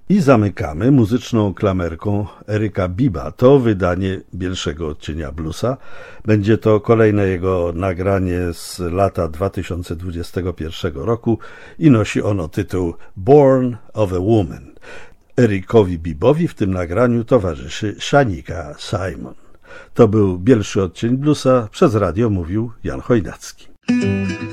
I zamykamy muzyczną klamerką Eryka Biba. To wydanie Bielszego Odcienia Bluesa. Będzie to kolejne jego nagranie z lata 2021 roku i nosi ono tytuł Born of a Woman. Erykowi Bibowi w tym nagraniu towarzyszy Shanika Simon. To był Bielszy Odcień Bluesa. Przez radio mówił Jan Chojnacki.